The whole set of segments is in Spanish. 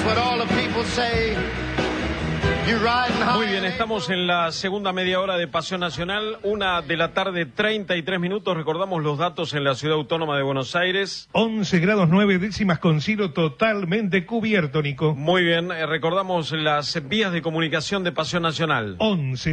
what all the people say. You're riding high. Muy bien, estamos en la segunda media hora de Pasión Nacional, 1:33 Recordamos los datos en la Ciudad Autónoma de Buenos Aires. 11 grados 9 décimas con cielo totalmente cubierto, Nico. Muy bien, recordamos las vías de comunicación de Pasión Nacional. 11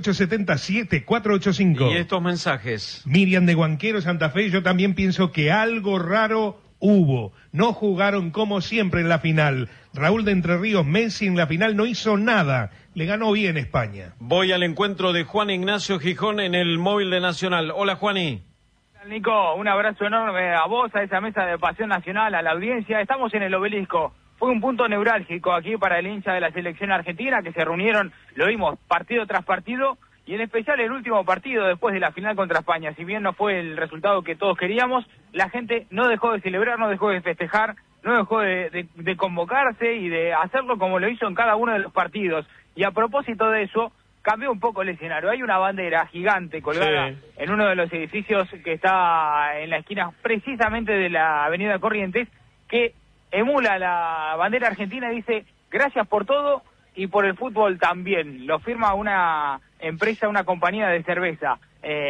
3877 485. Y estos mensajes. Miriam de Guanquero, Santa Fe, yo también pienso que algo raro hubo. No jugaron como siempre en la final. Raúl de Entre Ríos, Messi en la final no hizo nada. Le ganó bien España. Voy al encuentro de Juan Ignacio Gijón en el móvil de Nacional. Hola, Juani. Nico, un abrazo enorme a vos, a esa mesa de Pasión Nacional, a la audiencia. Estamos en el Obelisco. Fue un punto neurálgico aquí para el hincha de la selección argentina, que se reunieron, lo vimos, partido tras partido, y en especial el último partido después de la final contra España. Si bien no fue el resultado que todos queríamos, la gente no dejó de celebrar, no dejó de festejar, no dejó de convocarse y de hacerlo como lo hizo en cada uno de los partidos. Y a propósito de eso, cambió un poco el escenario. Hay una bandera gigante colgada en uno de los edificios que está en la esquina precisamente de la avenida Corrientes, que emula la bandera argentina y dice: gracias por todo y por el fútbol también. Lo firma una empresa, una compañía de cerveza,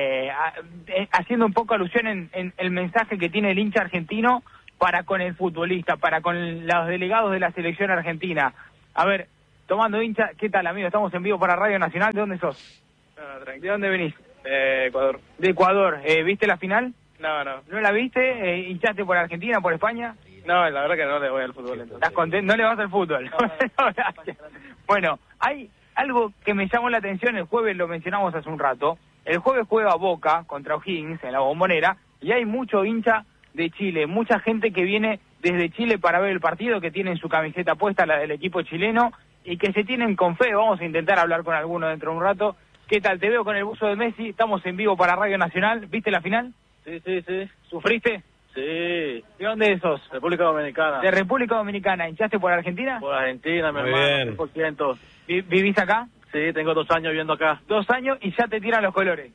haciendo un poco alusión en el mensaje que tiene el hincha argentino para con el futbolista, para con los delegados de la selección argentina. A ver, tomando hincha, ¿qué tal, amigo? Estamos en vivo para Radio Nacional. ¿De dónde sos? ¿De dónde venís? Ecuador. De Ecuador. ¿Viste la final? No. ¿No la viste? ¿Hinchaste por Argentina, por España? No, la verdad que no le voy al fútbol. Entonces. ¿Estás contento? ¿No le vas al fútbol? No, gracias. Bueno, hay algo que me llamó la atención. El jueves lo mencionamos hace un rato. El jueves juega Boca contra O'Higgins en la Bombonera y hay mucho hincha de Chile, mucha gente que viene desde Chile para ver el partido, que tienen su camiseta puesta, la del equipo chileno, y que se tienen con fe. Vamos a intentar hablar con alguno dentro de un rato. ¿Qué tal? Te veo con el buzo de Messi. Estamos en vivo para Radio Nacional. ¿Viste la final? Sí. ¿Sufriste? Sí. ¿De dónde sos? República Dominicana. De República Dominicana. ¿Hinchaste por Argentina? Por Argentina, mi Muy hermano, bien. 100%. ¿Vivís acá? Sí, tengo 2 años viviendo acá. 2 años y ya te tiran los colores.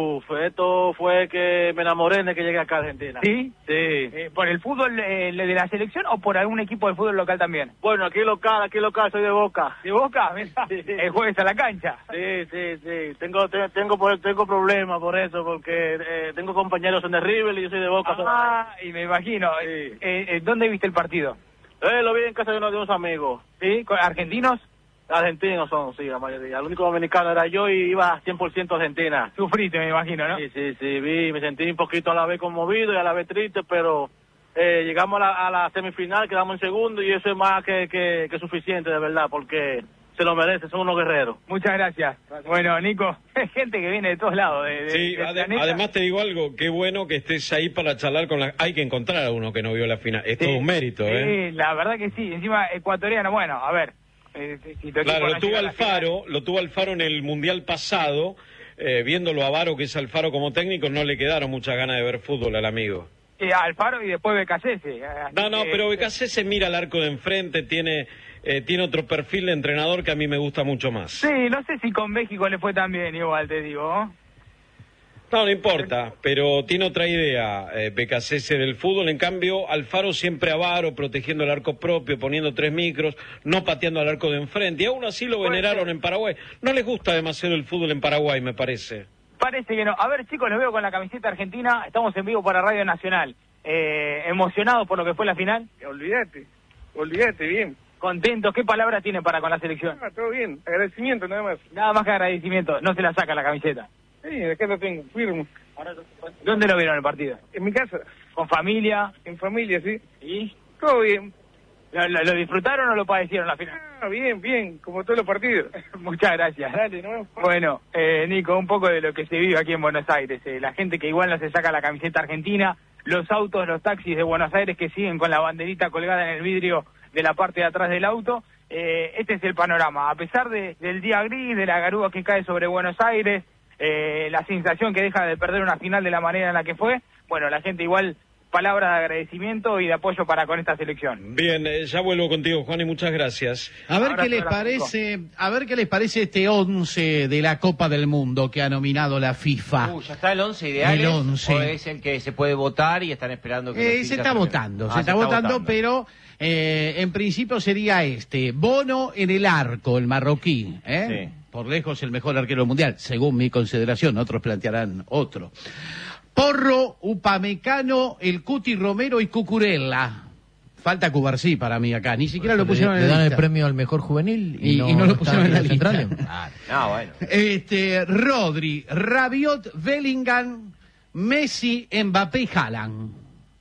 Esto fue que me enamoré de que llegué acá a Argentina. ¿Sí? Sí. ¿Por el fútbol de la selección o por algún equipo del fútbol local también? Bueno, aquí local, soy de Boca. ¿De Boca? Sí. El jueves a la cancha. Sí. Tengo problemas por eso, porque tengo compañeros en el River y yo soy de Boca. Y me imagino. Sí. ¿Dónde viste el partido? Lo vi en casa de unos amigos. ¿Sí? ¿Argentinos? Argentinos son, sí, la mayoría. El único dominicano era yo y iba 100% Argentina. Sufriste, me imagino, ¿no? Sí, me sentí un poquito a la vez conmovido y a la vez triste, pero llegamos a la semifinal, quedamos en segundo y eso es más que suficiente, de verdad, porque se lo merece, son unos guerreros. Muchas gracias. Bueno, Nico, gente que viene de todos lados. Sí, además te digo algo, qué bueno que estés ahí para charlar con Hay que encontrar a uno que no vio la final, es todo un mérito, Sí, la verdad que sí, encima ecuatoriano, bueno, a ver. Claro, lo tuvo Alfaro en el Mundial pasado, viéndolo a Varo, que es Alfaro como técnico, no le quedaron muchas ganas de ver fútbol al amigo. Alfaro y después Becasese. No, pero Becasese mira al arco de enfrente, tiene otro perfil de entrenador que a mí me gusta mucho más. Sí, no sé si con México le fue tan bien, igual te digo. No importa, pero tiene otra idea Becasese del fútbol. En cambio, Alfaro siempre avaro, protegiendo el arco propio, poniendo 3 micros, no pateando al arco de enfrente. Y aún así lo veneraron en Paraguay. No les gusta demasiado el fútbol en Paraguay, me parece. Parece que no. A ver, chicos, los veo con la camiseta argentina. Estamos en vivo para Radio Nacional. ¿Emocionados por lo que fue la final? Olvídate, bien. ¿Contentos? ¿Qué palabra tiene para con la selección? Todo bien, agradecimiento nada más. Nada más que agradecimiento. No se la saca la camiseta. Sí, acá lo tengo, firme. ¿Dónde lo vieron el partido? En mi casa. ¿Con familia? En familia, sí. ¿Y? Todo bien. ¿Lo disfrutaron o lo padecieron la final? Bien, como todos los partidos. Muchas gracias. Dale, ¿no? Bueno, Nico, un poco de lo que se vive aquí en Buenos Aires. La gente que igual no se saca la camiseta argentina, los autos, los taxis de Buenos Aires que siguen con la banderita colgada en el vidrio de la parte de atrás del auto. Este es el panorama. A pesar del día gris, de la garúa que cae sobre Buenos Aires, la sensación que deja de perder una final de la manera en la que fue, bueno, la gente igual palabras de agradecimiento y de apoyo para con esta selección. Bien, ya vuelvo contigo, Juan, y muchas gracias. A ver qué les parece este 11 de la Copa del Mundo que ha nominado la FIFA. ¿Ya está el 11 ideal? El 11. ¿O es el que se puede votar y están esperando que Se está votando, pero en principio sería Bono en el arco, el marroquí, Sí. Por lejos el mejor arquero mundial, según mi consideración, otros plantearán otro. Porro, Upamecano, el Cuti Romero y Cucurella. Falta Cubarsí para mí acá, ni siquiera lo pusieron en la lista. Le dan el premio al mejor juvenil y no lo pusieron en la lista. No, bueno. Rodri, Rabiot, Bellingham, Messi, Mbappé y Haaland.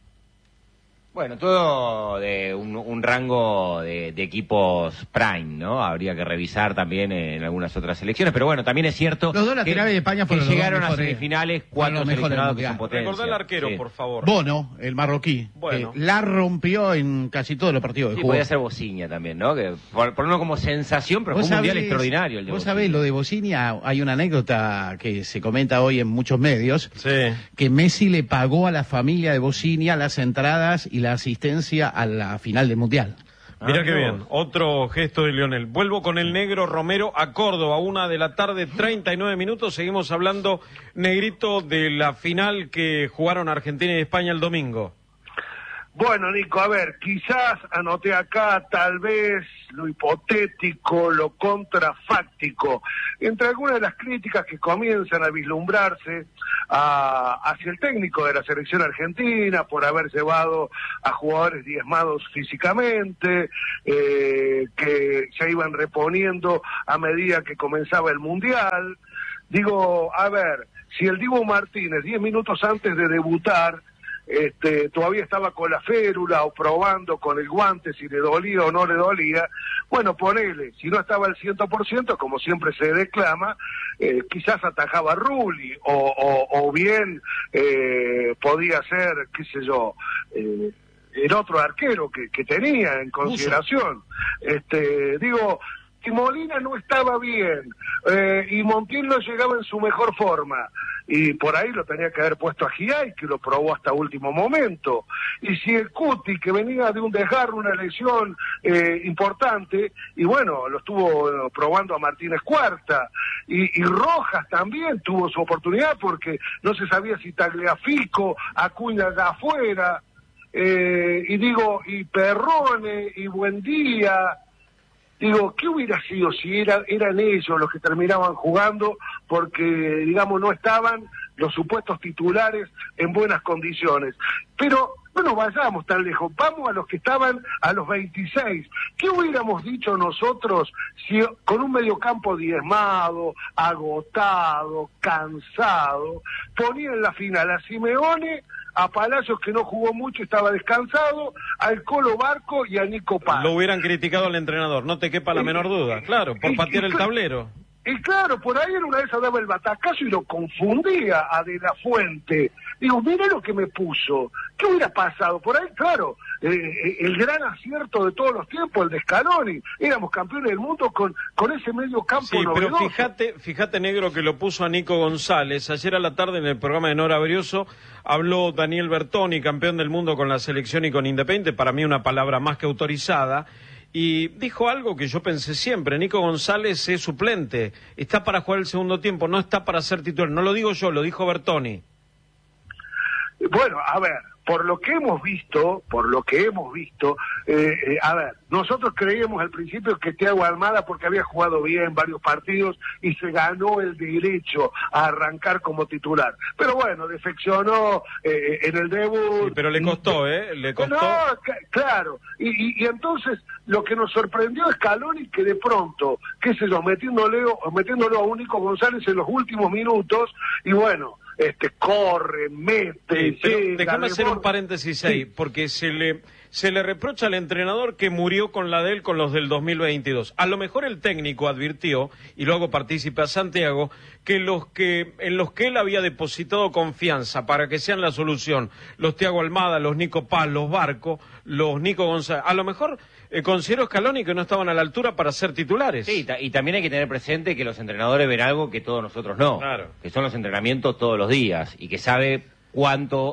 Bueno, todo de un rango de equipos prime, ¿no? Habría que revisar también en algunas otras selecciones, pero bueno, también es cierto los dos laterales de España fueron que llegaron los a semifinales 4 seleccionados que son potencias. Recordá el arquero, por favor. Bono, el marroquí, bueno, la rompió en casi todos los partidos que sí, jugó. podía ser Bociña también, ¿no? Que ponerlo como sensación, pero fue un mundial extraordinario el de Vos Bociña. sabés, lo de Bociña, hay una anécdota que se comenta hoy en muchos medios, sí, que Messi le pagó a la familia de Bociña las entradas y la asistencia a la final del Mundial. Mirá qué bien, otro gesto de Lionel. Vuelvo con el negro Romero a Córdoba, 1:00 p.m, 39 minutos. Seguimos hablando, Negrito, de la final que jugaron Argentina y España el domingo. Bueno, Nico, a ver, quizás anoté acá tal vez lo hipotético, lo contrafáctico, entre algunas de las críticas que comienzan a vislumbrarse hacia el técnico de la selección argentina por haber llevado a jugadores diezmados físicamente, que se iban reponiendo a medida que comenzaba el Mundial. Digo, a ver, si el Dibu Martínez 10 minutos antes de debutar todavía estaba con la férula o probando con el guante si le dolía o no le dolía, bueno, ponele, si no estaba al 100%, como siempre se declama, quizás atajaba a Rulli, o bien podía ser, qué sé yo, el otro arquero que tenía en consideración. Digo, si Molina no estaba bien, y Montiel no llegaba en su mejor forma, y por ahí lo tenía que haber puesto a Giai, que lo probó hasta último momento. Y si el Cuti, que venía de un desgarro, una lesión importante, y bueno, lo estuvo probando a Martínez Cuarta, y Rojas también tuvo su oportunidad, porque no se sabía si Tagliafico, Acuña de afuera, y Perrone, y Buendía. Digo, ¿qué hubiera sido si eran ellos los que terminaban jugando porque, digamos, no estaban los supuestos titulares en buenas condiciones? Pero no nos vayamos tan lejos, vamos a los que estaban a los 26. ¿Qué hubiéramos dicho nosotros si con un mediocampo diezmado, agotado, cansado, ponía en la final a Simeone, a Palacios, que no jugó mucho, estaba descansado, al Colo Barco y a Nico Paz? Lo hubieran criticado al entrenador, no te quepa la menor duda, claro, por patear el tablero. Y claro, por ahí en una de esas daba el batacazo y lo confundía a De La Fuente. Digo, mire lo que me puso. ¿Qué hubiera pasado? Por ahí, claro, el gran acierto de todos los tiempos, el de Scaloni. Éramos campeones del mundo con ese medio campo sí, novedoso. Pero fíjate, Negro, que lo puso a Nico González. Ayer a la tarde en el programa de Nora Brioso habló Daniel Bertoni, campeón del mundo con la selección y con Independiente, para mí una palabra más que autorizada. Y dijo algo que yo pensé siempre: Nico González es suplente, está para jugar el segundo tiempo, no está para ser titular. No lo digo yo, lo dijo Bertoni. Bueno, a ver, por lo que hemos visto, a ver, nosotros creíamos al principio que Thiago Almada, porque había jugado bien varios partidos y se ganó el derecho a arrancar como titular. Pero bueno, defeccionó en el debut. Sí, pero le costó, le costó. No, claro. Y entonces lo que nos sorprendió es Scaloni, que de pronto, qué sé yo, metiéndolo a un Nico González en los últimos minutos, y bueno, corre, mete, pero déjame hacer un paréntesis ahí, porque se le reprocha al entrenador que murió con la de él con los del 2022. A lo mejor el técnico advirtió, y luego partícipe a Santiago, que en los que él había depositado confianza para que sean la solución, los Thiago Almada, los Nico Paz, los Barco, los Nico González, a lo mejor considero Scaloni que no estaban a la altura para ser titulares. Sí, y también hay que tener presente que los entrenadores ven algo que todos nosotros no, claro, que son los entrenamientos todos los días, y que sabe cuánto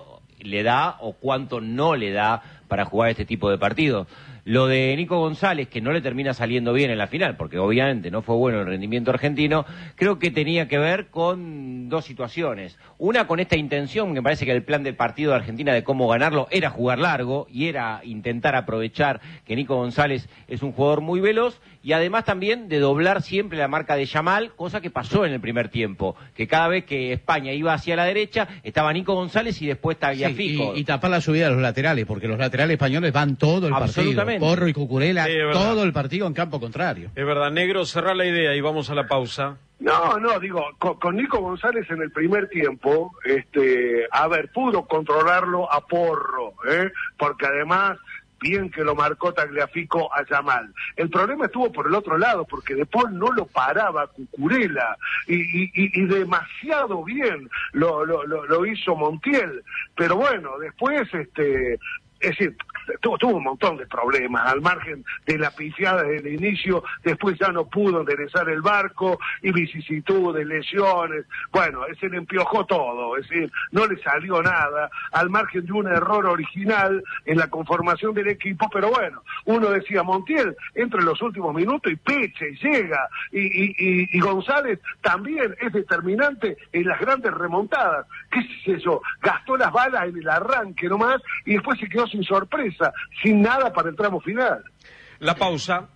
le da o cuánto no le da para jugar este tipo de partidos. Lo de Nico González, que no le termina saliendo bien en la final, porque obviamente no fue bueno el rendimiento argentino, creo que tenía que ver con dos situaciones. Una, con esta intención, que me parece que el plan del partido de Argentina de cómo ganarlo era jugar largo y era intentar aprovechar que Nico González es un jugador muy veloz, y además también de doblar siempre la marca de Yamal, cosa que pasó en el primer tiempo, que cada vez que España iba hacia la derecha, estaba Nico González y después Tagliafico. Sí, y tapar la subida de los laterales, porque los laterales españoles van todo el partido. Porro y Cucurella, todo el partido en campo contrario. Es verdad, Negro, cerrar la idea y vamos a la pausa. No, digo, con Nico González en el primer tiempo, pudo controlarlo a Porro, porque además, bien que lo marcó Tagliafico a Yamal. El problema estuvo por el otro lado, porque De Paul no lo paraba Cucurella, y demasiado bien lo hizo Montiel. Pero bueno, después, es decir, tuvo un montón de problemas, al margen de la pifiada desde el inicio, después ya no pudo enderezar el barco, y vicisitudes, lesiones, bueno, se le empiojó todo, es decir, no le salió nada, al margen de un error original en la conformación del equipo, pero bueno, uno decía, Montiel entra en los últimos minutos y pecha y llega, y González también es determinante en las grandes remontadas, qué sé yo, gastó las balas en el arranque nomás, y después se quedó sin sorpresa, sin nada para el tramo final. La pausa.